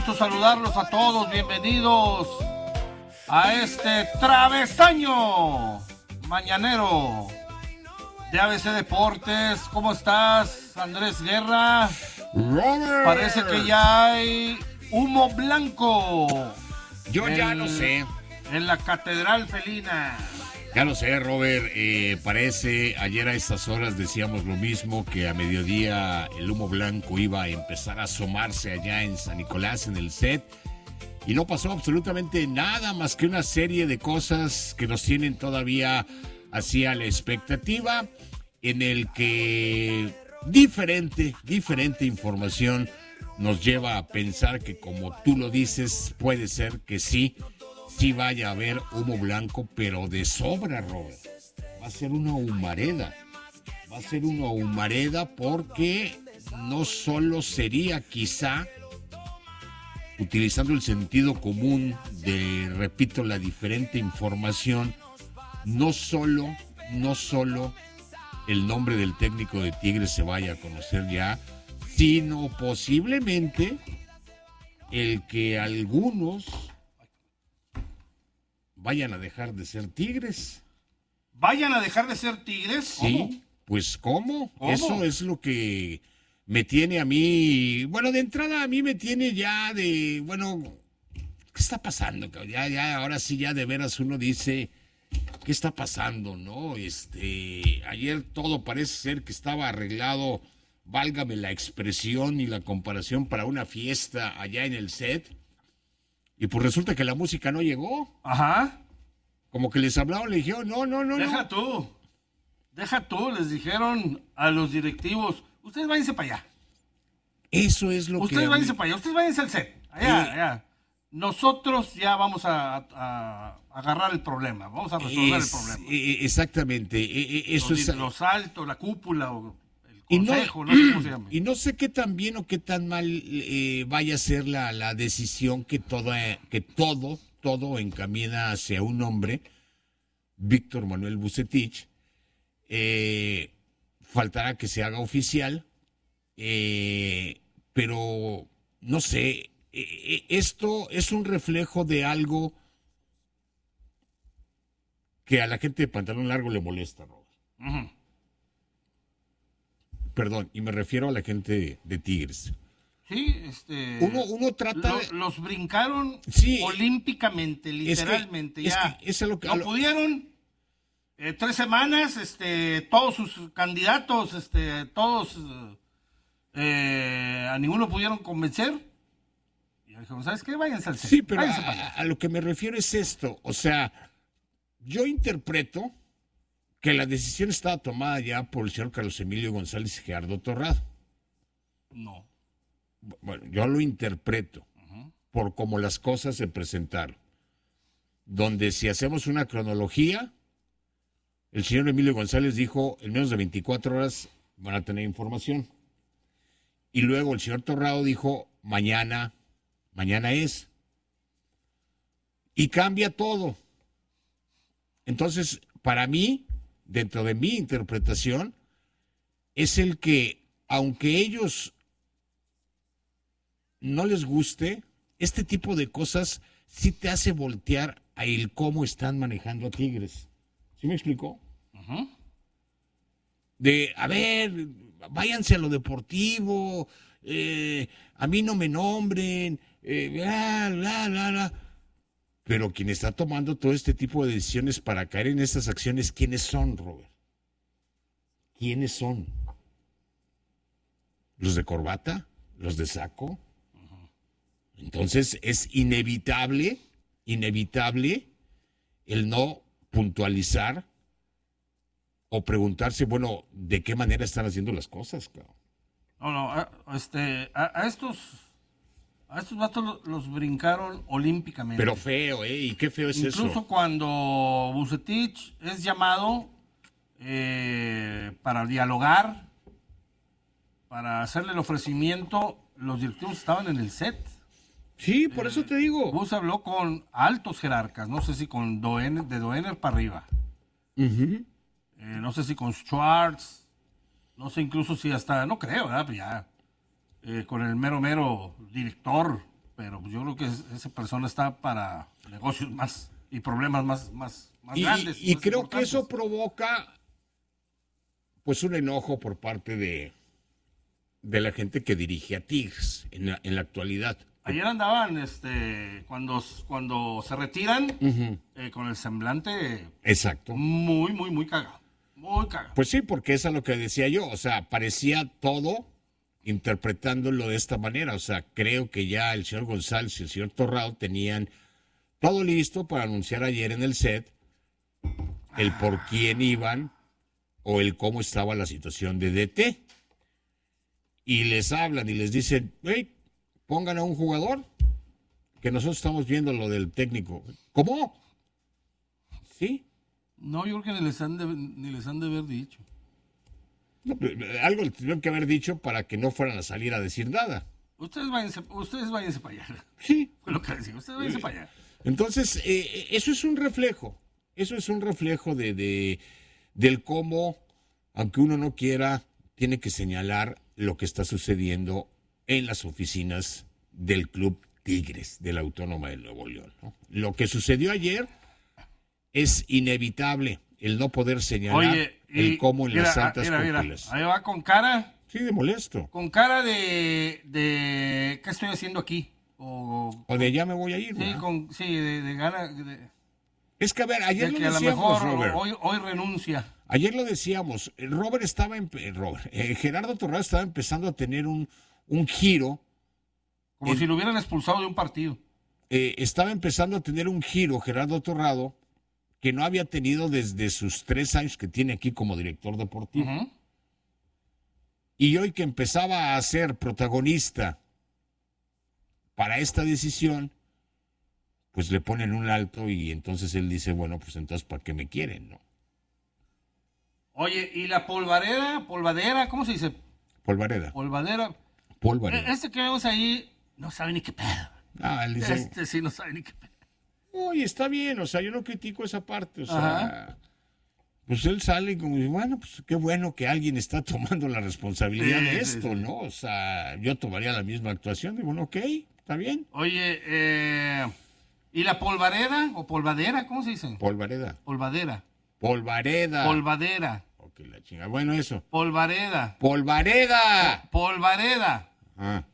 gusto saludarlos a todos. Bienvenidos a este travesaño mañanero de ABC Deportes. ¿Cómo estás, Andrés Guerra? Robert. Parece que ya hay humo blanco. Yo ya lo sé. En la Catedral Felina. Ya lo sé, Robert. Parece, ayer a estas horas decíamos lo mismo, que a mediodía el humo blanco iba a empezar a asomarse allá en San Nicolás, en el set. Y no pasó absolutamente nada más que una serie de cosas que nos tienen todavía así a la expectativa, en el que diferente información nos lleva a pensar que, como tú lo dices, puede ser que sí vaya a haber humo blanco, pero de sobra, Robert. Va a ser una humareda. Va a ser una humareda porque no solo sería, quizá, utilizando el sentido común de, repito, la diferente información, no solo el nombre del técnico de Tigres se vaya a conocer ya, sino posiblemente el que algunos vayan a dejar de ser Tigres. ¿Vayan a dejar de ser Tigres? Sí, ¿Cómo? pues ¿cómo? Eso es lo que me tiene a mí, bueno, de entrada a mí me tiene ya de, bueno, ¿qué está pasando? Ya, ahora sí, ya de veras uno dice, ¿qué está pasando, no? Ayer todo parece ser que estaba arreglado, válgame la expresión y la comparación, para una fiesta allá en el set. Y pues resulta que la música no llegó. Ajá. Como que les hablaron, le dijeron, no. Deja tú, les dijeron a los directivos, ustedes váyanse para allá. Eso es lo que... Ustedes váyanse para allá, ustedes váyanse al set. Allá. Nosotros ya vamos a agarrar el problema, vamos a resolver el problema. Exactamente. Eso es... Los altos, la cúpula, o el consejo, no sé cómo se llama. Y no sé qué tan bien o qué tan mal vaya a ser la decisión que todo encamina hacia un hombre, Víctor Manuel Vucetich. Faltará que se haga oficial, pero no sé, esto es un reflejo de algo que a la gente de pantalón largo le molesta, Robert. Uh-huh. Perdón, y me refiero a la gente de Tigres. Sí, uno trata los brincaron olímpicamente, literalmente. No pudieron. 3 semanas, todos sus candidatos, todos, a ninguno pudieron convencer. Y dijeron, ¿sabes qué? Váyanse al set. Sí, pero a lo que me refiero es esto. O sea, yo interpreto que la decisión estaba tomada ya por el señor Carlos Emilio González y Gerardo Torrado. No. Bueno, yo lo interpreto por cómo las cosas se presentaron. Donde, si hacemos una cronología, el señor Emilio González dijo, en menos de 24 horas van a tener información. Y luego el señor Torrado dijo, mañana es. Y cambia todo. Entonces, para mí, dentro de mi interpretación, es el que, aunque ellos no les guste, este tipo de cosas sí te hace voltear a el cómo están manejando a Tigres. ¿Sí me explicó? Uh-huh. De, a ver, váyanse a lo deportivo, a mí no me nombren, bla. Pero quien está tomando todo este tipo de decisiones para caer en estas acciones, ¿quiénes son, Robert? ¿Quiénes son? ¿Los de corbata? ¿Los de saco? Entonces es inevitable el no puntualizar o preguntarse, bueno, ¿de qué manera están haciendo las cosas, claro? A estos vatos los brincaron olímpicamente. Pero feo, y qué feo es eso. Incluso cuando Vucetich es llamado para dialogar, para hacerle el ofrecimiento, los directivos estaban en el set. Sí, por eso te digo. Bus habló con altos jerarcas, no sé si con de Doener para arriba. Uh-huh. No sé si con Schwartz, no sé incluso si hasta, no creo, ¿verdad? Pues ya, con el mero director pero yo creo que esa persona está para negocios más y problemas más grandes. Y más creo importantes. que eso provoca pues un enojo por parte de la gente que dirige a Tigres en la actualidad. Ayer andaban, cuando se retiran, con el semblante Exacto. muy cagado. Muy cagado. Pues sí, porque eso es lo que decía yo. O sea, parecía todo interpretándolo de esta manera. O sea, creo que ya el señor González y el señor Torrado tenían todo listo para anunciar ayer en el set el por quién iban o el cómo estaba la situación de DT. Y les hablan y les dicen, hey, pongan a un jugador, que nosotros estamos viendo lo del técnico. ¿Cómo? ¿Sí? No, yo creo que ni les han de haber dicho. No, algo le tuvieron que haber dicho para que no fueran a salir a decir nada. Ustedes váyanse para allá. Sí. Fue lo que decía, ustedes váyanse para allá. Entonces, eso es un reflejo. Eso es un reflejo del cómo, aunque uno no quiera, tiene que señalar lo que está sucediendo en las oficinas del Club Tigres de la Autónoma de Nuevo León, ¿no? Lo que sucedió ayer es inevitable, el no poder señalar el cómo en las altas cúpulas. Ahí va con cara. Sí, de molesto. Con cara de ¿qué estoy haciendo aquí? O de ya me voy a ir, ¿no? Sí, de gana. Es que, a ver, ayer de lo que a lo decíamos, mejor Robert. hoy renuncia. Ayer lo decíamos, Gerardo Torrado estaba empezando a tener un giro. Como si lo hubieran expulsado de un partido. Estaba empezando a tener un giro Gerardo Torrado que no había tenido desde sus 3 años que tiene aquí como director deportivo. Uh-huh. Y hoy que empezaba a ser protagonista para esta decisión, pues le ponen un alto y entonces él dice, bueno, pues entonces ¿para qué me quieren, no? Oye, ¿y la polvadera, ¿cómo se dice? Polvareda. Polvadera. Este que vemos ahí no sabe ni qué pedo. Ah, él dice, Este sí no sabe ni qué pedo. oye, está bien, o sea, yo no critico esa parte, o sea, Ajá. pues él sale y como dice, bueno, pues qué bueno que alguien está tomando la responsabilidad Sí, de sí, esto, sí. ¿no? O sea, yo tomaría la misma actuación, digo, bueno, ok, está bien. Oye, ¿y la polvareda o polvadera? ¿Cómo se dice? Polvareda. Polvadera. Polvareda. Polvadera. Ok, la chinga. Bueno, eso. Polvareda. Polvareda. Polvareda. Ah,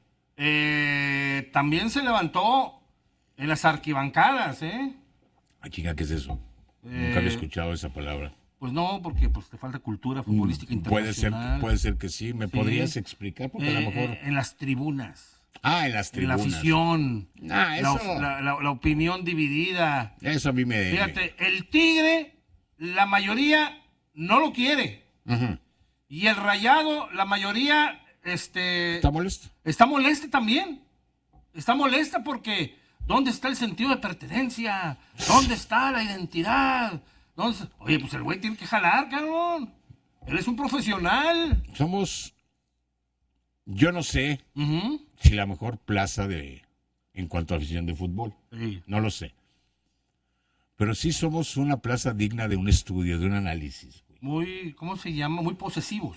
También se levantó en las arquibancadas, ¿eh? ah, chinga, ¿qué es eso? Nunca había escuchado esa palabra. Pues no, porque pues te falta cultura futbolística internacional. Puede ser que sí. ¿Me podrías explicar? Porque a lo mejor... En las tribunas. Ah, en las En la tribunas. afición. Ah, eso... La opinión dividida. Eso a mí me... Fíjate, el Tigre, la mayoría no lo quiere. Ujú. Y el Rayado, la mayoría, ¿Está molesto? está molesta también. Está molesta porque ¿dónde está el sentido de pertenencia? ¿Dónde está la identidad? Oye, pues el güey tiene que jalar, cabrón. Él es un profesional. Somos... Yo no sé Ujú. si la mejor plaza en cuanto a afición de fútbol. Sí. No lo sé. Pero sí somos una plaza digna de un estudio, de un análisis. Muy, ¿cómo se llama? Muy posesivos.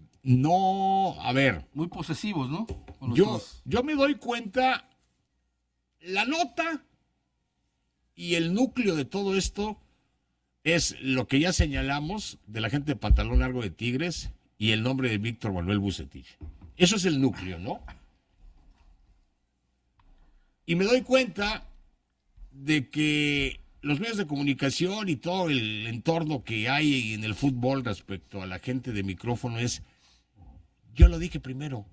No, a ver, Muy posesivos, ¿no? Con los yo dos. me doy cuenta, la nota y el núcleo de todo esto es lo que ya señalamos de la gente de pantalón largo de Tigres y el nombre de Víctor Manuel Vucetich. Eso es el núcleo, ¿no? Y me doy cuenta de que los medios de comunicación y todo el entorno que hay en el fútbol respecto a la gente de micrófono es, yo lo dije primero.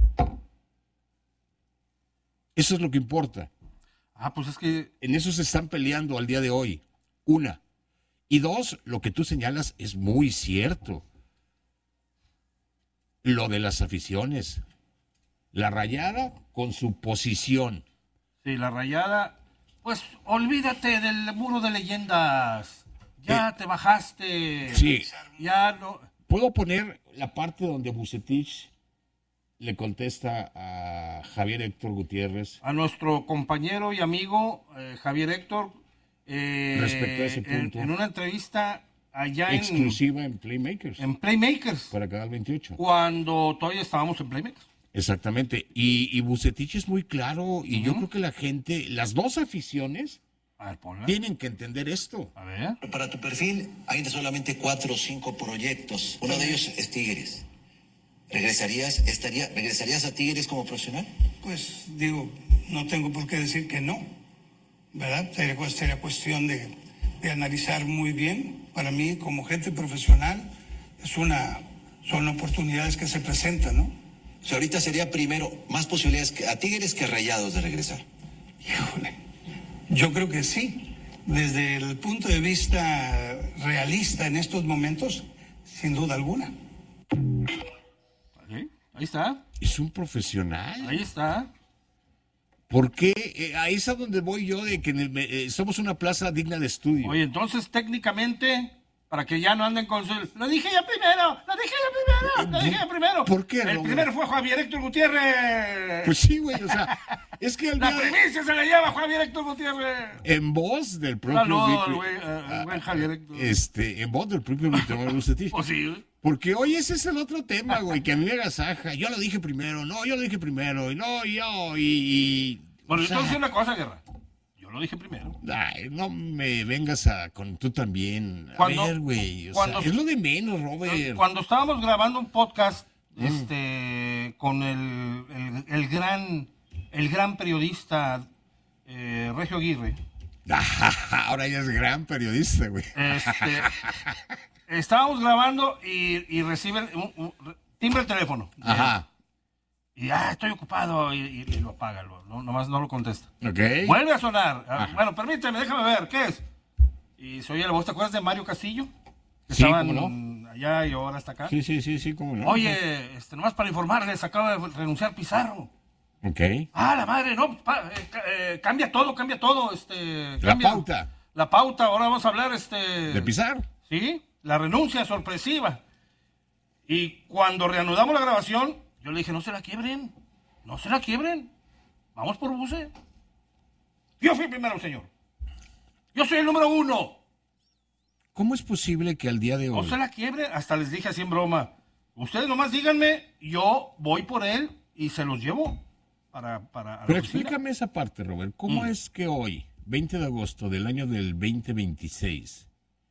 Eso es lo que importa. Ah, pues es que... En eso se están peleando al día de hoy. Una. Y dos, lo que tú señalas es muy cierto. Lo de las aficiones. La Rayada con su posición. Sí, la Rayada... Pues olvídate del muro de leyendas. Ya te bajaste. Sí. Ya no... ¿Puedo poner la parte donde Vucetich le contesta a Javier Héctor Gutiérrez? A nuestro compañero y amigo Javier Héctor... respecto a ese punto. En una entrevista allá exclusiva en Playmakers. en Playmakers. Para Canal 28. Cuando todavía estábamos en Playmakers. Exactamente. Y Vucetich es muy claro y yo creo que la gente, las dos aficiones, A ver, ponla. tienen que entender esto. A ver. Para tu perfil hay solamente 4 o 5 proyectos. Uno de ellos es Tigres. ¿Regresarías a Tigres como profesional? Pues digo, no tengo por qué decir que no, ¿verdad? Sería cuestión de analizar muy bien. Para mí, como gente profesional, son oportunidades que se presentan, ¿no? O sea, ahorita sería primero más posibilidades a Tigres que Rayados de regresar. Híjole, yo creo que sí. Desde el punto de vista realista en estos momentos, sin duda alguna. ¿Sí? Ahí está. Es un profesional. Ahí está. ¿Por qué? Ahí es a donde voy yo, de que somos una plaza digna de estudio. Oye, entonces técnicamente, para que ya no anden con su... Lo dije ya primero. ¿Por qué, El Robert? primero fue Javier Héctor Gutiérrez. Pues sí, güey, o sea, es que al La día- primicia se la lleva Javier Héctor Gutiérrez. en voz del propio Saludos al Víctor- buen Javier Héctor. en voz del propio Víctor Vucetich. Pues sí, güey. Porque hoy ese es el otro tema, güey, que a mí me agasaja. Yo lo dije primero, y no, y Bueno, o yo te sea, voy a decir una cosa, Guerra. Yo lo dije primero. ay, no me vengas con tú también. A Cuando- ver, güey, o cuando- sea, es lo de menos, Robert. Cuando estábamos grabando un podcast con el gran periodista Regio Aguirre, Ahora ya es gran periodista, güey. estábamos grabando y recibe timbre el teléfono. Ajá, Y estoy ocupado y lo apaga, nomás no lo contesta. ok. Vuelve a sonar. Ajá. Bueno, permíteme, déjame ver, ¿qué es? Y se oye la voz, ¿te acuerdas de Mario Castillo? Que Sí, estaban ¿cómo allá y ahora está acá. Sí, cómo no. Oye, nomás para informarles, acaba de renunciar Pizarro. Ok. La madre, no, cambia todo, La cambia pauta La pauta, ahora vamos a hablar, de Pizarro. Sí, la renuncia sorpresiva. Y cuando reanudamos la grabación, yo le dije, no se la quiebren, vamos por Buce. Yo fui primero, señor. Yo soy el número 1. ¿Cómo es posible que al día de No hoy... se la quiebren, hasta les dije así en broma. Ustedes nomás díganme, yo voy por él y se los llevo para la Pero oficina. explícame esa parte, Robert. ¿Cómo es que hoy, 20 de agosto del año del 2026,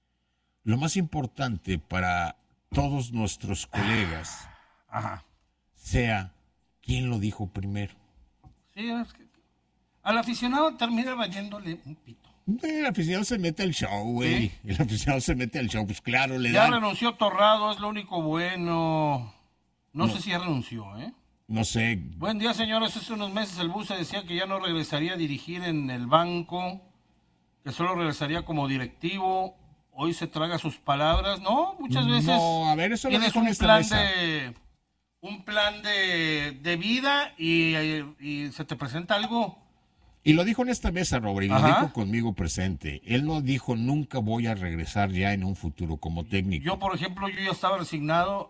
lo más importante para todos nuestros colegas Ajá. sea quién lo dijo primero? Sí, es que al aficionado termina valiéndole un pito. El aficionado se mete al show, güey. ¿Sí? El aficionado se mete al show, pues claro, le Ya dan... renunció Torrado, es lo único bueno. No sé si ya renunció, ¿eh? No sé, Buen día, señores. Hace unos meses el Buce decía que ya no regresaría a dirigir en el banco, que solo regresaría como directivo. Hoy se traga sus palabras. No, muchas veces No, a ver, eso lo tienes dijo en un esta plan mesa. un plan de vida y se te presenta algo. y lo dijo en esta mesa, Robert, y lo Ajá. dijo conmigo presente. Él no dijo nunca voy a regresar ya en un futuro como técnico. Yo, por ejemplo, yo ya estaba resignado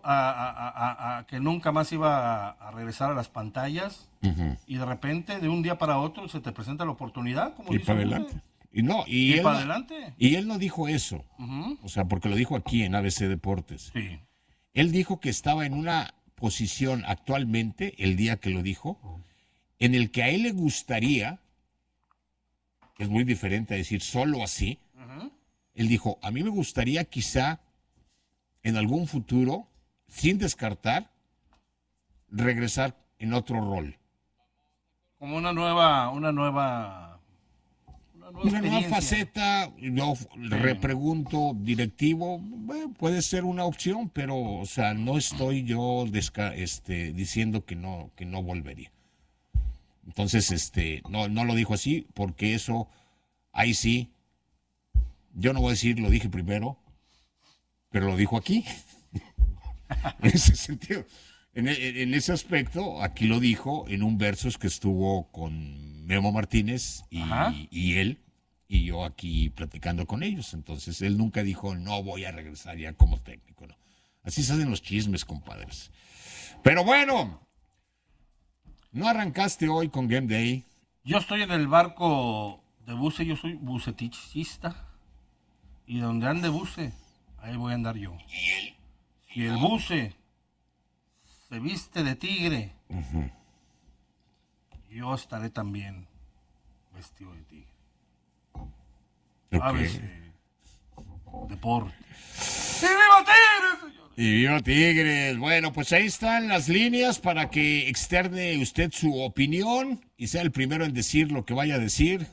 a que nunca más iba a regresar a las pantallas. Ujú. Y de repente, de un día para otro, se te presenta la oportunidad. Como Y dice para Buce. adelante. Y no, Y él para no- adelante. y él no dijo eso. Ujú. O sea, porque lo dijo aquí en ABC Deportes. Sí. Él dijo que estaba en una posición actualmente, el día que lo dijo, en el que a él le gustaría, que es muy diferente a decir solo así, Ujú. él dijo, a mí me gustaría quizá en algún futuro, sin descartar, regresar en otro rol. Como una nueva Una nueva experiencia. faceta, yo repregunto directivo, bueno, puede ser una opción, pero o sea, no estoy yo diciendo que no volvería. Entonces, no lo dijo así, porque eso, ahí sí, yo no voy a decir lo dije primero, pero lo dijo aquí. En ese sentido, en ese aspecto, aquí lo dijo en un versus que estuvo con Memo Martínez Ajá. y él, y yo aquí platicando con ellos. Entonces, él nunca dijo, no voy a regresar ya como técnico, ¿no? Así se hacen los chismes, compadres. Pero bueno, no arrancaste hoy con Game Day. Yo estoy en el barco de Buce, yo soy bucetichista. Y donde ande Buce, ahí voy a andar yo. Si el Buce se viste de tigre yo estaré también vestido de tigre. Ok. Aves, deporte. ¡Y viva Tigres, señor! Y viva Tigres. Bueno, pues ahí están las líneas para que externe usted su opinión y sea el primero en decir lo que vaya a decir.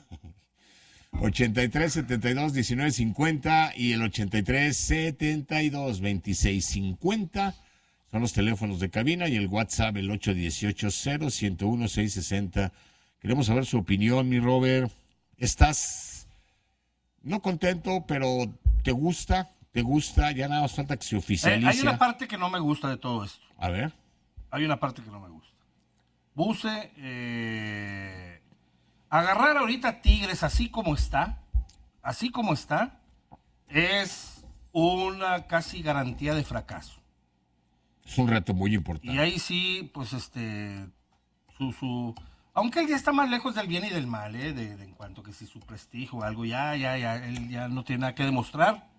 83 72 19 50 y el 83 72 26 50 son los teléfonos de cabina y el WhatsApp el 818 0101 660. Queremos saber su opinión, mi Robert. ¿Estás no contento, pero te gusta? Ya nada más falta que se oficialice. Hay una parte que no me gusta de todo esto. A ver. Hay una parte que no me gusta. Buse, agarrar ahorita a Tigres así como está, es una casi garantía de fracaso. Es un reto muy importante. Y ahí sí, pues aunque él ya está más lejos del bien y del mal, en cuanto que si su prestigio o algo, él ya no tiene nada que demostrar.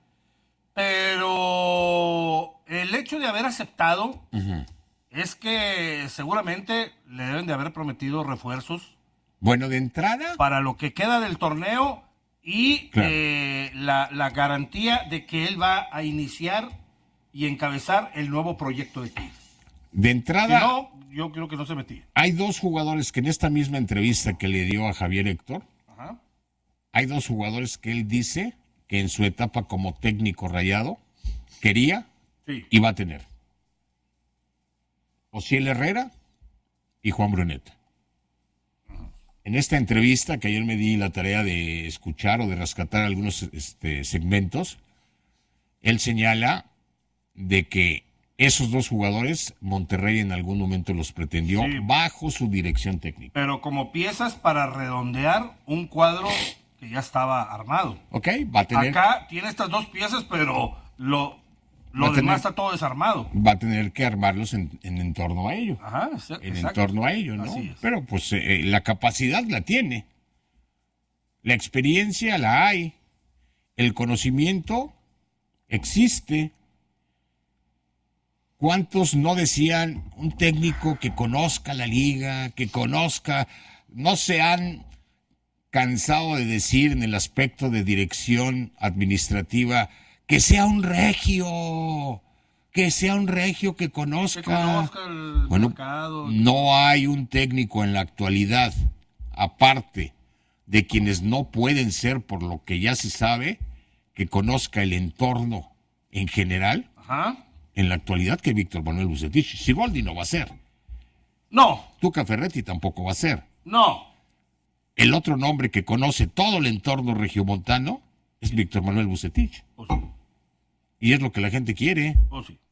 Pero el hecho de haber aceptado es que seguramente le deben de haber prometido refuerzos. Bueno, de entrada. Para lo que queda del torneo y claro, la garantía de que él va a iniciar y encabezar el nuevo proyecto de Tigres. De entrada. Si no, yo creo que no se metía. Hay dos jugadores que en esta misma entrevista que le dio a Javier Héctor, hay dos jugadores que él dice que en su etapa como técnico rayado quería y va a tener. Osiel Herrera y Juan Bruneta. En esta entrevista, que ayer me di la tarea de escuchar o de rescatar algunos segmentos, él señala de que esos dos jugadores Monterrey en algún momento los pretendió bajo su dirección técnica. Pero como piezas para redondear un cuadro que ya estaba armado. Ok, va a tener. Acá tiene estas dos piezas, pero lo demás está todo desarmado. Va a tener que armarlos en torno a ello. Ajá, en torno a ello, ¿no? Así es. Pero pues la capacidad la tiene. La experiencia la hay. El conocimiento existe. ¿Cuántos no decían un técnico que conozca la liga, que conozca? No se han cansado de decir en el aspecto de dirección administrativa que sea un regio que conozca, el mercado. No hay un técnico en la actualidad, aparte de quienes no pueden ser por lo que ya se sabe, que conozca el entorno en general. En la actualidad, que Víctor Manuel Bucetich. Siboldi no va a ser. No. Tuca Ferretti tampoco va a ser. No. El otro nombre que conoce todo el entorno regiomontano es Víctor Manuel Bucetich. Pues sí. Y es lo que la gente quiere. Pues sí.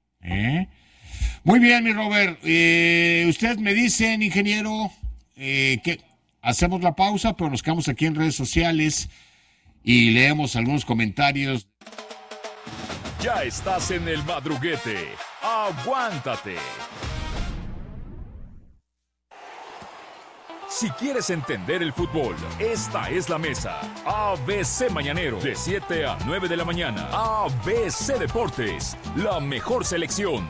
Muy bien, mi Robert. Ustedes me dicen, ingeniero, que hacemos la pausa, pero nos quedamos aquí en redes sociales y leemos algunos comentarios. Ya estás en el madruguete. ¡Aguántate! Si quieres entender el fútbol, esta es la mesa. ABC Mañanero, de 7 a 9 de la mañana. ABC Deportes, la mejor selección.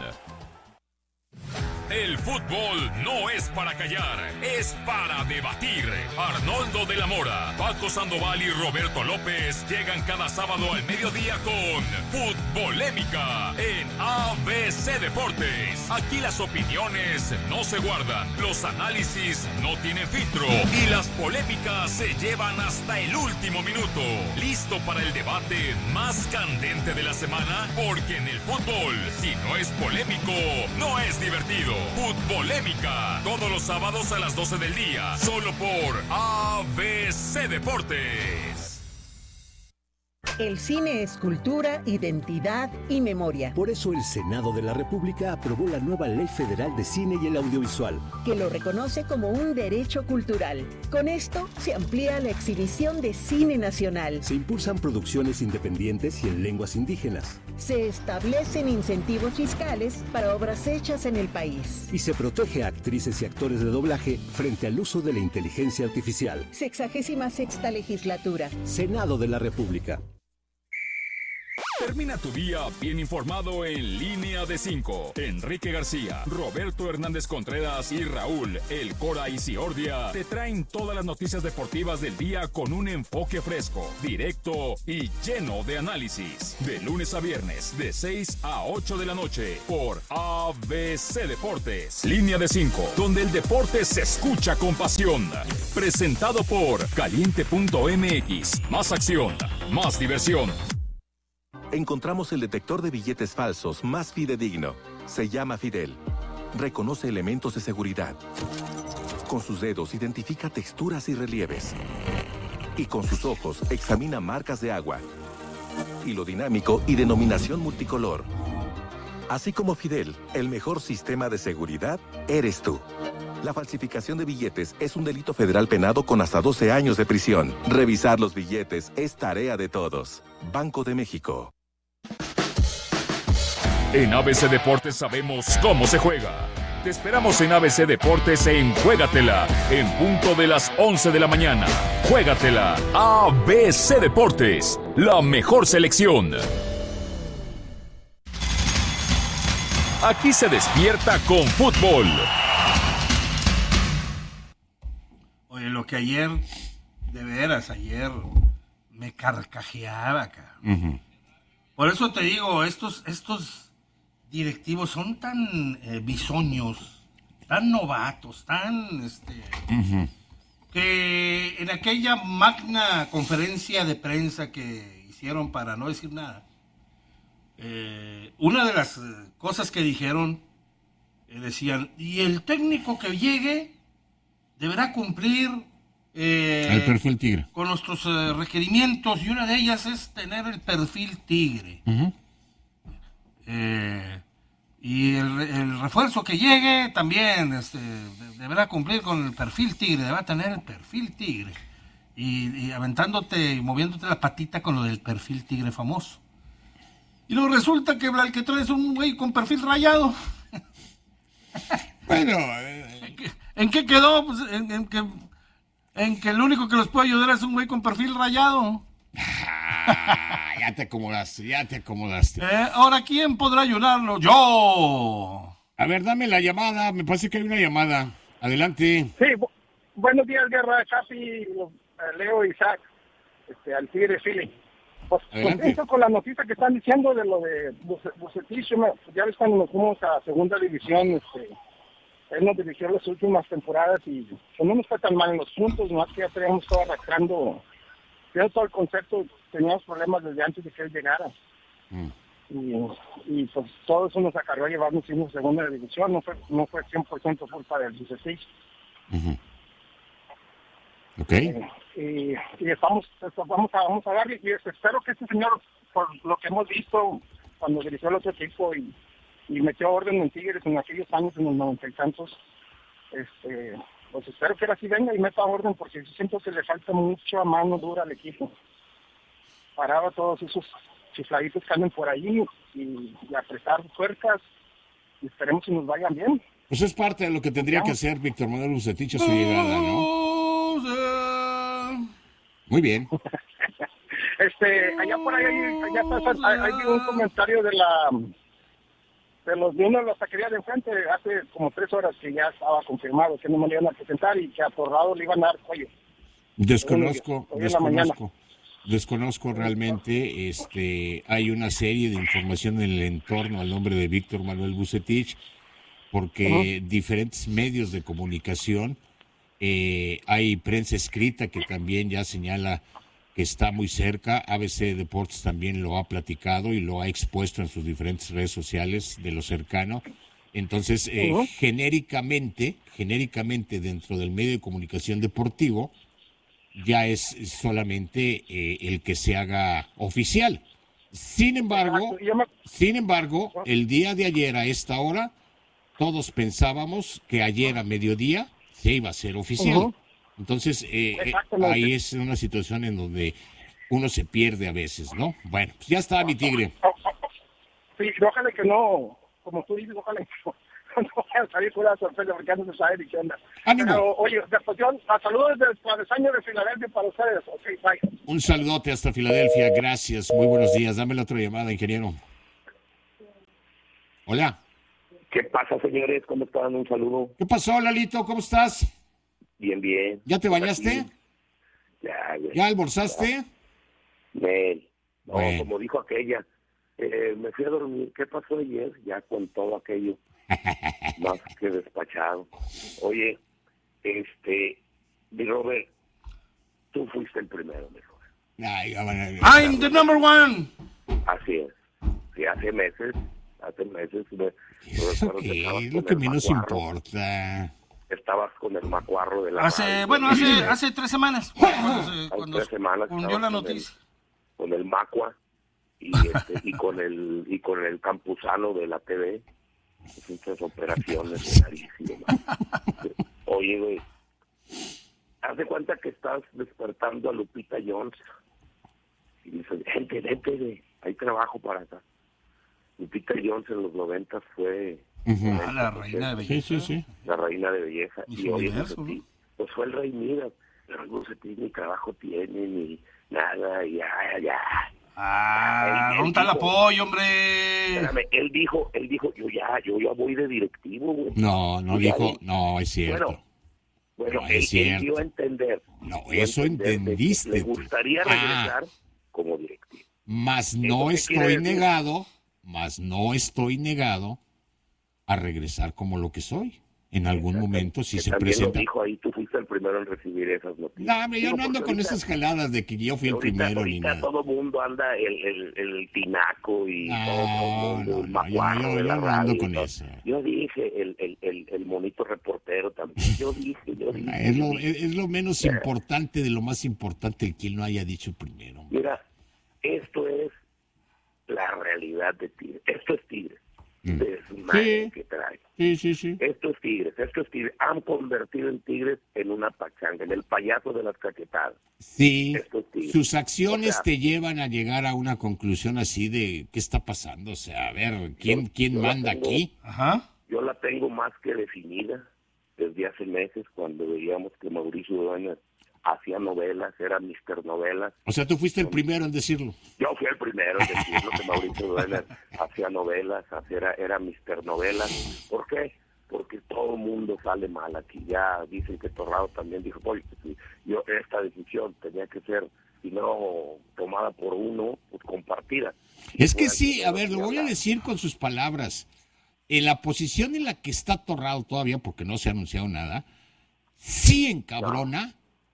El fútbol no es para callar, es para debatir. Arnoldo de la Mora, Paco Sandoval y Roberto López llegan cada sábado al mediodía con Futbolémica en ABC Deportes. Aquí las opiniones no se guardan, los análisis no tienen filtro y las polémicas se llevan hasta el último minuto. ¿Listo para el debate más candente de la semana? Porque en el fútbol, si no es polémico, no es divertido. Futbolémica, todos los sábados a las 12 del día, solo por ABC Deportes. El cine es cultura, identidad y memoria. Por eso el Senado de la República aprobó la nueva Ley Federal de Cine y el Audiovisual, que lo reconoce como un derecho cultural. Con esto se amplía la exhibición de cine nacional. Se impulsan producciones independientes y en lenguas indígenas. Se establecen incentivos fiscales para obras hechas en el país. Y se protege a actrices y actores de doblaje frente al uso de la inteligencia artificial. 66ª Legislatura. Senado de la República. Termina tu día bien informado en Línea de 5. Enrique García, Roberto Hernández Contreras y Raúl El Cora Isiordia te traen todas las noticias deportivas del día con un enfoque fresco, directo y lleno de análisis. De lunes a viernes, de 6 a 8 de la noche, por ABC Deportes. Línea de 5, donde el deporte se escucha con pasión. Presentado por Caliente.mx. Más acción, más diversión. Encontramos el detector de billetes falsos más fidedigno. Se llama Fidel. Reconoce elementos de seguridad. Con sus dedos identifica texturas y relieves. Y con sus ojos examina marcas de agua, hilo dinámico y denominación multicolor. Así como Fidel, el mejor sistema de seguridad eres tú. La falsificación de billetes es un delito federal penado con hasta 12 años de prisión. Revisar los billetes es tarea de todos. Banco de México. En ABC Deportes sabemos cómo se juega. Te esperamos en ABC Deportes en Juégatela, en punto de las 11 de la mañana. Juégatela, ABC Deportes, la mejor selección. Aquí se despierta con fútbol. Oye, lo que ayer, de veras, ayer me carcajeaba acá. Uh-huh. Por eso te digo, estos directivos son tan bisoños, tan novatos, tan Uh-huh. que en aquella magna conferencia de prensa que hicieron para no decir nada, una de las cosas que dijeron, decían, y el técnico que llegue deberá cumplir el perfil tigre con nuestros requerimientos, y una de ellas es tener el perfil tigre. Uh-huh. Y el refuerzo que llegue también deberá cumplir con el perfil tigre, deberá tener el perfil tigre. Y aventándote y moviéndote la patita con lo del perfil tigre famoso. Y luego resulta que el que trae es un güey con perfil rayado. Bueno, ¿En qué quedó? Pues en que el único que los puede ayudar es un güey con perfil rayado. ya te acomodaste. Ahora, ¿quién podrá ayudarlo? ¡Yo! A ver, dame la llamada, me parece que hay una llamada. Adelante. Sí, buenos días, Guerra, Chapi, Leo y Isaac, al Tigre Philly. Pues contento con la noticia que están diciendo de lo de Vucetich. Ya ves cuando nos fuimos a segunda división, él nos dirigió las últimas temporadas y pues, no nos fue tan mal en los puntos, más que ya teníamos todo arrastrando, ya todo el concepto, teníamos problemas desde antes de que él llegara. Y pues todo eso nos acarreó a llevarnos a segunda división, no fue 100% culpa del Vucetich. Uh-huh. Okay. Y vamos a darle, y espero que este señor, por lo que hemos visto cuando dirigió el otro equipo y metió orden en Tigres en aquellos años, en los 90 y tantos, pues espero que ahora sí venga y meta orden, porque siento que le falta mucho a mano dura al equipo. Paraba todos esos chifladitos que andan por ahí y apretar tuercas, y esperemos que nos vayan bien. Pues es parte de lo que tendría que hacer Víctor Manuel Vucetich a su llegada, ¿no? Muy bien. Allá por ahí, hay un comentario de uno de las taquerías de enfrente, hace como 3 horas que ya estaba confirmado que no me lo iban a presentar y que a Torrado le iban a dar cuello. Desconozco realmente, hay una serie de información en el entorno al nombre de Víctor Manuel Vucetich, porque diferentes medios de comunicación, hay prensa escrita que también ya señala que está muy cerca. ABC Deportes también lo ha platicado y lo ha expuesto en sus diferentes redes sociales de lo cercano. Entonces, genéricamente dentro del medio de comunicación deportivo ya es solamente el que se haga oficial. Sin embargo, el día de ayer a esta hora, todos pensábamos que ayer a mediodía se iba a ser oficial. Entonces, ahí es una situación en donde uno se pierde a veces, ¿no? Bueno, pues ya está mi tigre. Sí, ojalá que no, como tú dices, voy a salir con una sorpresa porque ya no se sabe ni qué onda. ¡Ánimo! Pero, oye, después saludos desde el travesaño de Filadelfia para ustedes. Ok, bye. Un saludote hasta Filadelfia, gracias, muy buenos días. Dame la otra llamada, ingeniero. Hola. ¿Qué pasa, señores? ¿Cómo están? Un saludo. ¿Qué pasó, Lalito? ¿Cómo estás? Bien, bien. ¿Ya te bañaste? Aquí. Ya, güey. ¿Ya almorzaste? Nel. No, Bueno. como dijo aquella, me fui a dormir. ¿Qué pasó ayer? Ya con todo aquello. Más que despachado. Oye, mi Robert, tú fuiste el primero, mi Robert. Ay, ya van a- I'm the number one. Así es. Sí, hace meses. ¿Eso qué? Es lo que menos importa. Estabas con el macuarro de la Hace 3 semanas. Cuando 3 semanas. hundió la estabas noticia. Con el macua y, y con el campusano de la TV. Muchas operaciones de nariz y demás. Oye, güey, haz de cuenta que estás despertando a Lupita Jones y dices, gente, güey, hay trabajo para acá. Lupita Jones en los 90 fue La reina de belleza. Sí. la reina de belleza. Miss Y hoy Universo, Bucetín, pues fue el rey Midas, pero el Bucetín ni trabajo tiene, ni nada, y ya. ¿Dónde está el apoyo, hombre? Espérame, él dijo, yo ya voy de directivo, güey. No Y dijo, ya, no, es cierto. Bueno, No, él es cierto. dio a entender. No, dio a eso entender de que entendiste le tú. gustaría regresar como directivo. Mas ¿Eso no qué quiere estoy negado a regresar como lo que soy. En algún momento si Que se también presenta. lo dijo ahí, tú fuiste el primero en recibir esas noticias. No, hombre, yo Digo, no ando porque con ahorita- esas jaladas de que yo fui el primero ni ahorita nada. todo mundo anda el tinaco y todo el mundo, el macuarro yo de la no ando radio con y todo. eso. Yo dije, el monito reportero también. Yo dije. Es lo menos importante de lo más importante el que él no haya dicho primero. Mira, esto es la realidad de Tigres. Esto es Tigres. Desmadre Sí. que trae. Sí. Esto es Tigres. Han convertido en Tigres en una pachanga, en el payaso de las caquetadas. Sí, Esto es Tigres. sus acciones O sea, te llevan a llegar a una conclusión así de ¿qué está pasando? O sea, a ver, ¿quién yo la manda tengo- aquí? Ajá. Yo la tengo más que definida desde hace meses cuando veíamos que Mauricio Dueñas hacía novelas, era Mr. Novelas. O sea, tú fuiste el primero en decirlo. Yo fui el primero en decirlo que Mauricio Dueñas hacía novelas, era Mr. Novelas. ¿Por qué? Porque todo el mundo sale mal aquí. Ya dicen que Torrado también dijo, oye, pues, yo esta decisión tenía que ser, si no tomada por uno, pues compartida. Es que sí, a ver, lo voy a decir con sus palabras. En la posición en la que está Torrado todavía, porque no se ha anunciado nada, sí encabrona.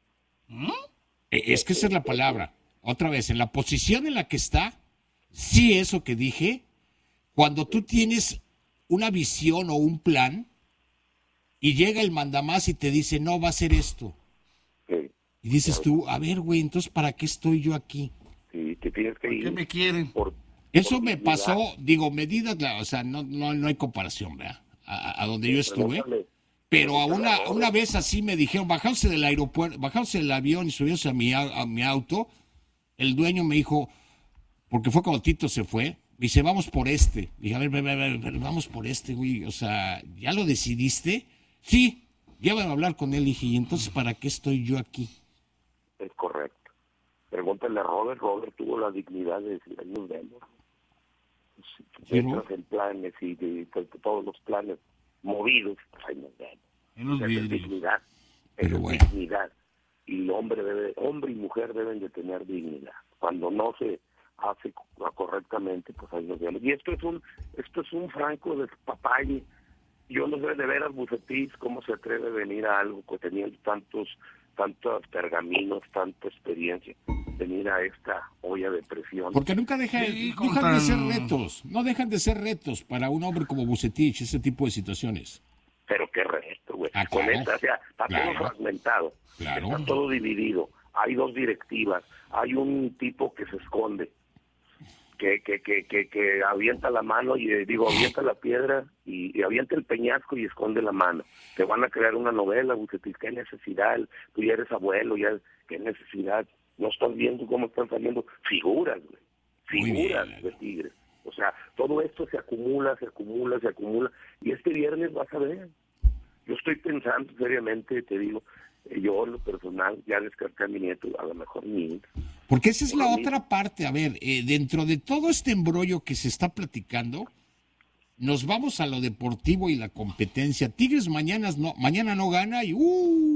Es que esa es la palabra. Otra vez, en la posición en la que está, sí eso que dije, cuando tú tienes una visión o un plan y llega el mandamás y te dice, no, va a ser esto. Sí. Y dices tú, a ver, güey, entonces, ¿para qué estoy yo aquí? Sí, te tienes que ir. ¿Qué me quieren? Eso me pasó, digo, medidas, o sea, no hay comparación, ¿verdad? A donde yo estuve. Pero a una vez así me dijeron, bajándose del aeropuerto, bajándose del avión y subiéndose a mi auto, el dueño me dijo, porque fue cuando Tito se fue, dice, vamos por este. Dije, a ver, vamos por este, güey. O sea, ¿ya lo decidiste? Sí, llévame a hablar con él. Dije, ¿y entonces para qué estoy yo aquí? Es correcto. Pregúntale a Robert. Robert tuvo la dignidad de decir, ahí nos vemos. Si entras en planes y de todos los planes movidos, pues ahí nos vemos. Esa es dignidad. Pero Es bueno. dignidad. Y el hombre y mujer deben de tener dignidad. Cuando no se hace correctamente, pues ahí nos vemos. Y esto es un franco despapalle. Yo no sé de veras, Bucetich, cómo se atreve a venir a algo que teniendo tantos pergaminos, tanta experiencia, venir a esta olla de presión. Porque nunca dejan de ser retos, no dejan de ser retos para un hombre como Bucetich, ese tipo de situaciones. Pero qué resto, güey. Ah, Con claro. esta, o sea, está todo fragmentado, Claro. está todo dividido. Hay 2 directivas, hay un tipo que se esconde, que avienta la mano y avienta la piedra y avienta el peñasco y esconde la mano. Te van a crear una novela, Bucetich, qué necesidad, tú ya eres abuelo, ya qué necesidad. No estás viendo cómo están saliendo figuras, güey. Figuras de Tigres. O sea, todo esto se acumula, y este viernes vas a ver. Yo estoy pensando seriamente, te digo, yo en lo personal ya descarté a mi nieto, a lo mejor mi hija. Porque esa es la otra parte. A ver, dentro de todo este embrollo que se está platicando, nos vamos a lo deportivo y la competencia. Tigres mañana no gana y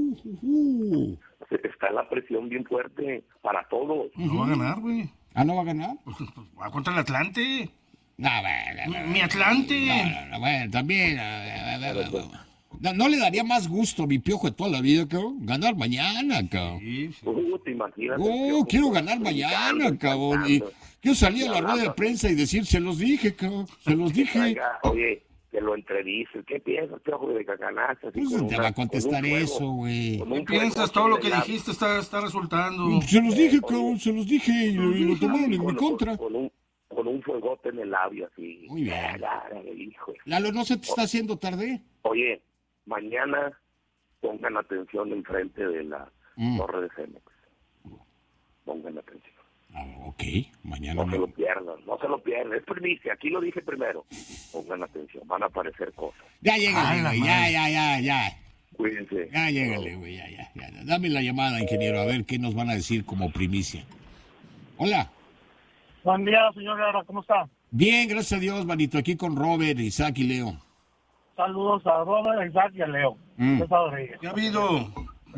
Está la presión bien fuerte para todos. No va a ganar, güey. ¿Ah, no va a ganar? Va contra el Atlante. No, bueno, Mi Atlante. No, bueno, también. No le daría más gusto a mi Piojo de toda la vida, cabrón. Ganar mañana, cabrón. Sí, sí. ¿Te imaginas? Quiero ganar mañana, cabrón. Y quiero salir a la rueda de prensa y decir, se los dije, cabrón. Se los dije. Oye, que lo entrevistes. ¿Qué piensas, Piojo, de que ganaste? Pues te va a contestar eso, güey. ¿Qué piensas? Todo lo que dijiste está resultando. Se los dije, cabrón. Se los dije y lo tomaron en mi contra. Con un fuegote en el labio, así. Muy bien. Hijo. Lalo, ¿no se te está haciendo tarde? Oye, mañana pongan atención enfrente de la torre de Cemex. Pongan atención. Ok, mañana. No se lo pierdan. Es primicia, aquí lo dije primero. Pongan atención, van a aparecer cosas. Ya llégale, güey, ya. Cuídense. Ya llégale, güey, ya. Dame la llamada, ingeniero, a ver qué nos van a decir como primicia. Hola. Buen día, señor Guerra, ¿cómo está? Bien, gracias a Dios, manito, aquí con Robert, Isaac y Leo. Saludos a Robert, Isaac y a Leo. ¿Qué ha habido?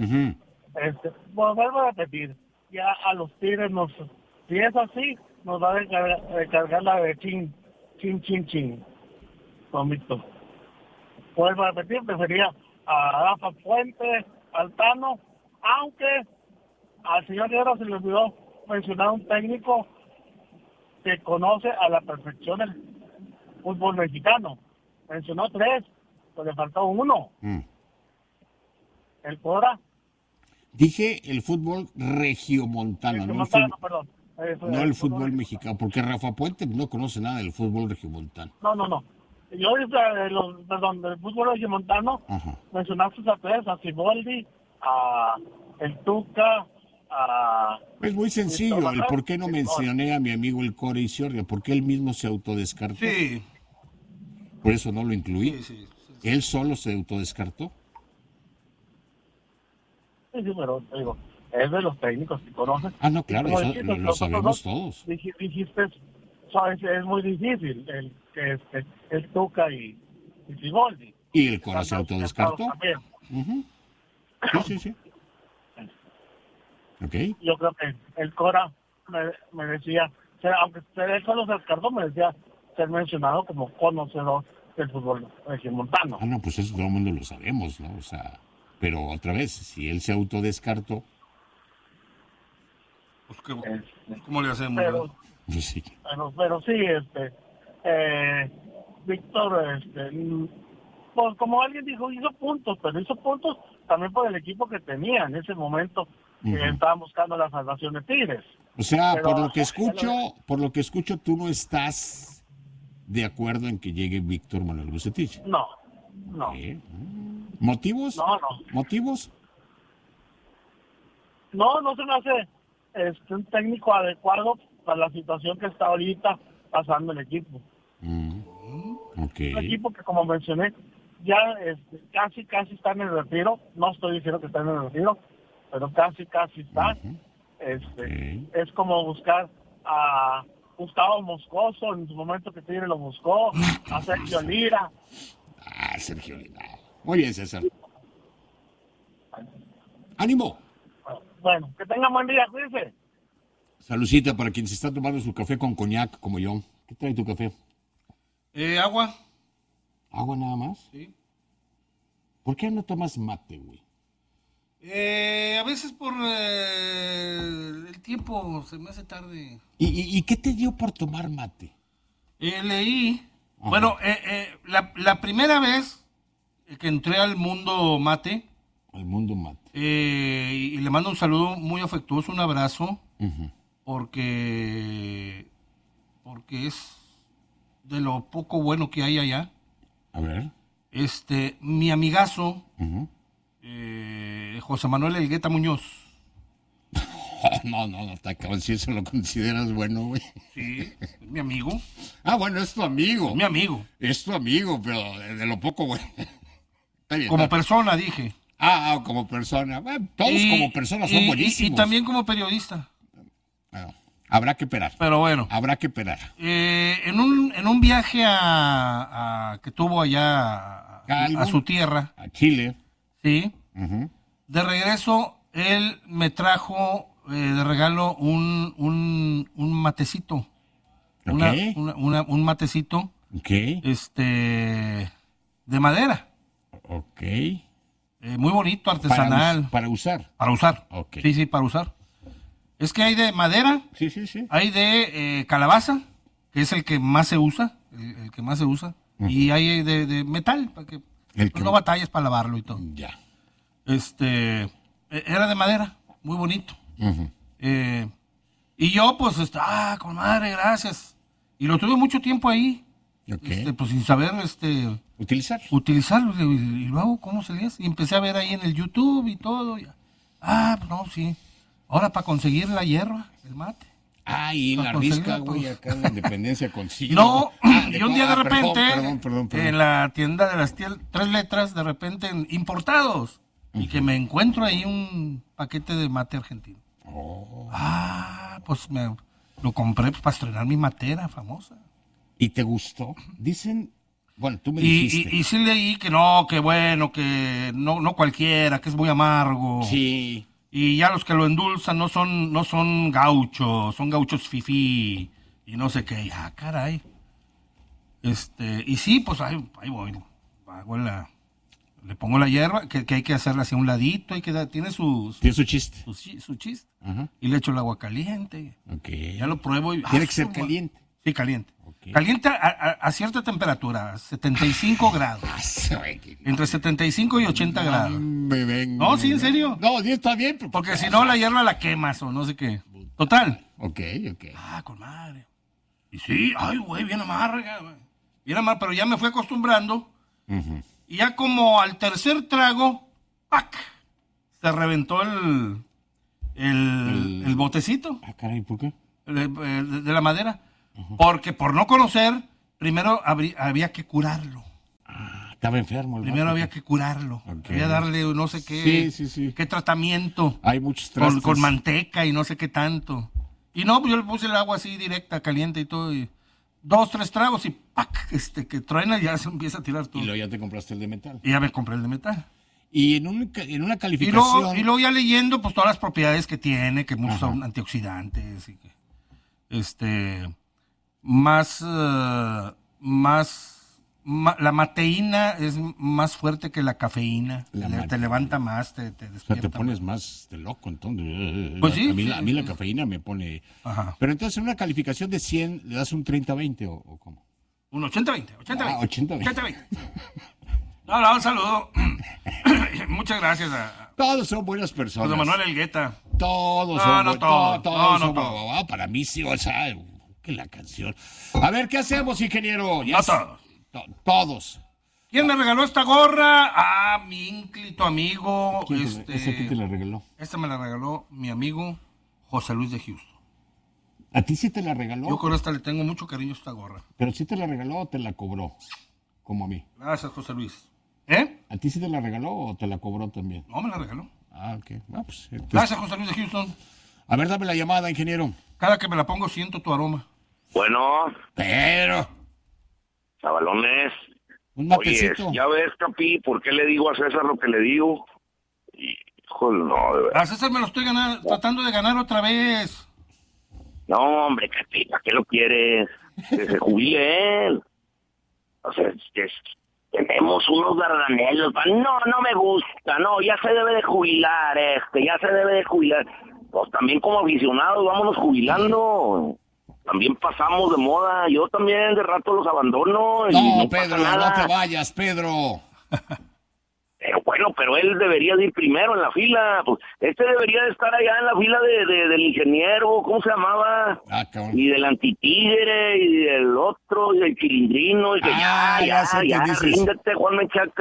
Vuelvo a repetir, ya a los Tigres si es así, nos va a descargar la de chin. Vomito. Vuelvo a repetir, prefería a Rafa Puente, Altano, aunque al señor Guerra se le olvidó mencionar un técnico que conoce a la perfección el fútbol mexicano. Mencionó 3, pues le faltó 1. El Cora. Dije el fútbol regiomontano, no el fútbol mexicano, porque Rafa Puente no conoce nada del fútbol regiomontano. No. Yo del fútbol regiomontano, mencionaste a 3, a Siboldi, a el Tuca, Es muy sencillo, el por qué no mencioné a mi amigo el Core Isiordia, porque él mismo se autodescartó. Sí. Por eso no lo incluí. Sí. Él solo se autodescartó. Sí, pero digo, es de los técnicos que conocen. Ah, no, claro, eso lo sabemos todos. Dijiste, es muy difícil el Tuca y Siboldi. Y el Cora se autodescartó. Sí. Okay. Yo creo que el Cora me decía, aunque él solo se descartó, me decía ser mencionado como conocedor del fútbol regiomontano. Ah, no, pues eso todo el mundo lo sabemos, ¿no? O sea, pero otra vez, si él se autodescartó, pues ¿cómo le hacemos? Pues sí. Pero sí, Víctor, pues como alguien dijo, hizo puntos también por el equipo que tenía en ese momento. Estaban buscando la salvación de Tigres. O sea, pero, por lo que escucho, tú no estás de acuerdo en que llegue Víctor Manuel Bucetich. No. ¿Motivos? No. ¿Motivos? No se me hace un técnico adecuado para la situación que está ahorita pasando el equipo. Okay. Un equipo que, como mencioné, ya casi está en el retiro. No estoy diciendo que está en el retiro, pero casi está. Es como buscar a Gustavo Moscoso, en su momento que Tigre lo buscó, a Sergio Lira. Sergio Lira. Muy bien, César. ¡Ánimo! Bueno, que tengan buen día, cuídense. Salucita para quien se está tomando su café con coñac, como yo. ¿Qué trae tu café? Agua. ¿Agua nada más? Sí. ¿Por qué no tomas mate, güey? A veces por el tiempo se me hace tarde. ¿Y qué te dio por tomar mate? Leí. Ajá. Bueno, la primera vez que entré al mundo mate. Al mundo mate. Y le mando un saludo muy afectuoso, un abrazo. Porque es de lo poco bueno que hay allá. A ver. Mi amigazo. José Manuel Elgueta Muñoz. No, está cabrón, si eso lo consideras bueno, güey. Sí, es mi amigo. Ah, bueno, es tu amigo. Mi amigo. Es tu amigo, pero de lo poco, güey. Está bien, Como está. persona, dije. Como persona. Bueno, todos como personas son buenísimos. Y también como periodista. Bueno, habrá que esperar. Pero bueno. Habrá que esperar. En un viaje que tuvo allá a su tierra. A Chile. Sí. De regreso, él me trajo de regalo un matecito. Okay. Un matecito. Okay. De madera. Ok. Muy bonito, artesanal. Para usar. Para usar. Okay. Sí, para usar. Es que hay de madera. Sí. Hay de calabaza, que es el que más se usa. El que más se usa. Y hay de metal, para que no batalles para lavarlo y todo. Ya. Era de madera, muy bonito. Y yo, pues, con madre, gracias. Y lo tuve mucho tiempo ahí. Okay. Pues sin saber, utilizarlo. Y luego, ¿cómo se le hace? Y empecé a ver ahí en el YouTube y todo. Pues no, sí. Ahora para conseguir la hierba, el mate. Y la risca, güey, acá en la Independencia consigo. No, y un día de repente, perdón. en la tienda de las 3 letras, de repente, importados. Y que me encuentro ahí un paquete de mate argentino. Pues lo compré para estrenar mi matera famosa. ¿Y te gustó? Dicen, bueno, tú me dijiste. Y sí leí que no, que bueno, que no cualquiera, que es muy amargo. Sí. Y ya los que lo endulzan no son gauchos, son gauchos fifí y no sé qué. Caray. Y sí, pues ahí voy. Le pongo la hierba, que hay que hacerla hacia un ladito, tiene su chiste. Su chiste. Ajá. Y le echo el agua caliente. Okay. Ya lo pruebo y... Tiene que ser caliente. Sí, caliente. Okay. Caliente a cierta temperatura, 75 grados. Entre 75 y 80 grados. No, sí, en serio. No, está bien. Porque si no, la hierba la quemas o no sé qué. Total. Ok. Con madre. Y sí, güey, bien amarga. Bien amarga, pero ya me fui acostumbrando. Y ya como al tercer trago, ¡pac! Se reventó el botecito. Caray, ¿por qué? De la madera. Porque por no conocer, primero había que curarlo. Estaba enfermo. Primero había que curarlo. Okay. Había darle no sé qué, qué tratamiento. Hay muchos trastes. Con manteca y no sé qué tanto. Y no, pues yo le puse el agua así directa, caliente y todo. Y 2, 3 tragos y ¡pac! Que truena y ya se empieza a tirar todo. Y luego ya te compraste el de metal. Y ya me compré el de metal. Y en una calificación... Y luego ya leyendo pues todas las propiedades que tiene, que muchos son antioxidantes y que la mateína es más fuerte que la cafeína. Te levanta más, te despierta. O sea, te pones más de loco, entonces. Pues sí. A mí la cafeína me pone... Ajá. Pero entonces en una calificación de 100, ¿le das un 30-20 o cómo? Un 80-20. 80-20. No, un saludo. Muchas gracias a... Todos son buenas personas. José Manuel Elgueta. Todos son buenos. Para mí sí, o sea, que la canción. A ver, ¿qué hacemos, ingeniero? Todos. ¿Quién me regaló esta gorra? Mi ínclito amigo. ¿Quién te la regaló? Esta me la regaló mi amigo José Luis de Houston. ¿A ti sí te la regaló? Yo con esta le tengo mucho cariño a esta gorra. ¿Pero sí te la regaló o te la cobró? Como a mí. Gracias, José Luis. ¿A ti sí te la regaló o te la cobró también? No, me la regaló. Ok. Pues, gracias, José Luis de Houston. A ver, dame la llamada, ingeniero. Cada que me la pongo siento tu aroma. Bueno. Pero... Chavalones. Un matecito. Oye, ya ves, Capi, ¿por qué le digo a César lo que le digo? Híjole, no, de verdad. A César me lo estoy tratando de ganar otra vez. No, hombre, Capi, ¿para qué lo quieres? Que se jubile él. O sea, tenemos unos dardanelos. No me gusta, no, ya se debe de jubilar ya se debe de jubilar. Pues también como aficionados, vámonos jubilando. También pasamos de moda. Yo también de rato los abandono. No, Pedro, no te vayas, Pedro. Pero bueno, pero él debería de ir primero en la fila. Pues debería de estar allá en la fila del ingeniero, ¿cómo se llamaba? Y del antitigre, y del otro, y del chilindrino. Y que ya, ríndete, Juan Menchaca.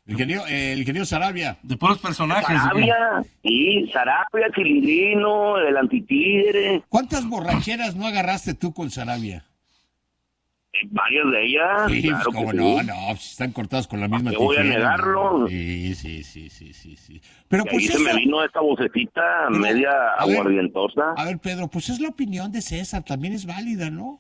El ingeniero Sarabia. De puros personajes. Sarabia, sí, Sarabia, Chilindrino, el Antitigre. ¿Cuántas borracheras no agarraste tú con Sarabia? Varias de ellas. Sí, claro pues, que como sí. no, pues están cortadas con la misma ¿Qué voy a tijera, negarlo? ¿no? Sí. Pero Y pues ahí se me vino esta vocecita media aguardientosa. A ver, Pedro, pues es la opinión de César, también es válida, ¿no?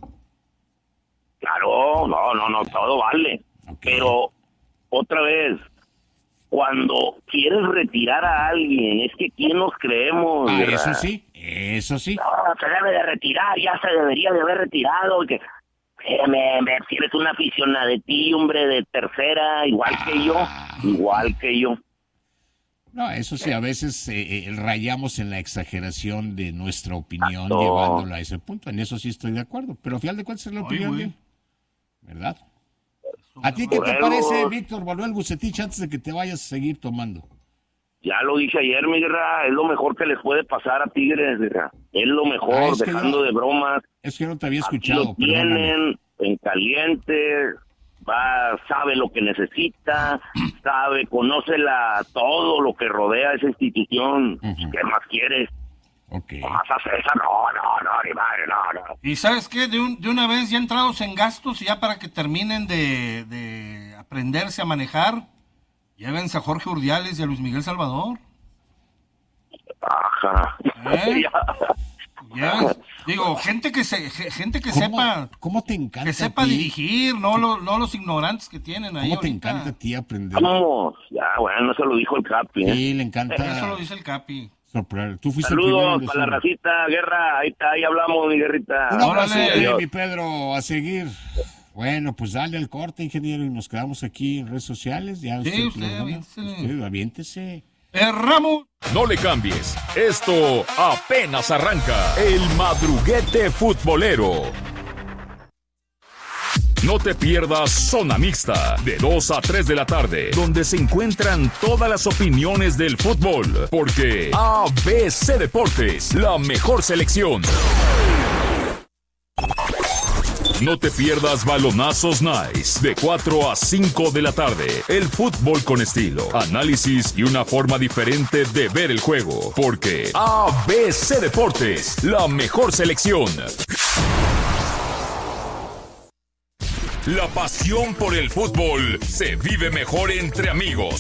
Claro, no, todo vale. Okay. Pero, otra vez, cuando quieres retirar a alguien, es que ¿quién nos creemos? Ah, ¿verdad? eso sí. No, se debe de retirar, ya se debería de haber retirado. Que, si eres un aficionado de ti, hombre, de tercera, igual que yo. No, eso sí, a veces rayamos en la exageración de nuestra opinión, No. llevándola a ese punto. En eso sí estoy de acuerdo, pero al final de cuentas es la opinión de él, ¿verdad? ¿A ti qué te parece, Víctor Manuel Bucetich, antes de que te vayas a seguir tomando? Ya lo dije ayer, mi guerra, es lo mejor que les puede pasar a Tigres, guerra. Es lo mejor, dejando de bromas. Es que yo no te había Aquí escuchado, lo tienen en caliente, sabe lo que necesita, conoce todo lo que rodea a esa institución. ¿Qué más quieres? Okay. ¿Cómo vas a hacer eso? No, ni madre, no. Y ¿sabes qué? De una vez ya entrados en gastos, ya para que terminen de aprenderse a manejar, llévense a Jorge Urdiales y a Luis Miguel Salvador. Ajá. Digo, gente que sepa. ¿Cómo te encanta? Que sepa dirigir, no los ignorantes que tienen ahí. ¿Cómo te ahorita encanta a ti aprender? Vamos, ya, bueno, eso lo dijo el Capi. Sí, le encanta. Eso lo dice el Capi. Tú fuiste saludos para la racita, Guerra, ahí hablamos, mi guerrita. Un abrazo, mi Pedro, a seguir. Bueno, pues dale al corte, ingeniero, y nos quedamos aquí en redes sociales. Ya sí, usted aviéntese. Ramos. No le cambies, esto apenas arranca. El madruguete futbolero. No te pierdas Zona Mixta, de 2 a 3 de la tarde, donde se encuentran todas las opiniones del fútbol, porque ABC Deportes, la mejor selección. No te pierdas Balonazos Nice, de 4 a 5 de la tarde. El fútbol con estilo, análisis y una forma diferente de ver el juego, porque ABC Deportes, la mejor selección. La pasión por el fútbol se vive mejor entre amigos.